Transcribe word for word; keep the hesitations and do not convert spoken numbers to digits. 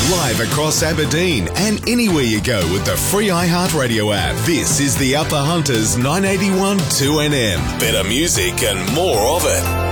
Live across Aberdeen and anywhere you go with the free iHeartRadio app. This is the Upper Hunters nine eighty-one two N M. Better music and more of it.